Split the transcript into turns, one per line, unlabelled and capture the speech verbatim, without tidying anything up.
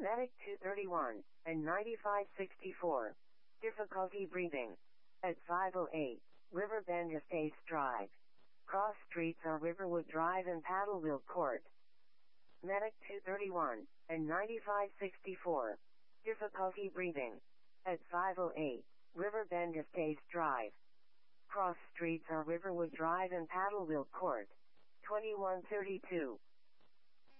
Medic two thirty-one and ninety-five sixty-four. Difficulty breathing. At five oh eight, Riverbend Estates Drive. Cross streets are Riverwood Drive and Paddlewheel Court. Medic two thirty-one and ninety-five sixty-four. Difficulty breathing. At five oh eight, Riverbend Estates Drive. Cross streets are Riverwood Drive and Paddlewheel Court. twenty-one thirty-two.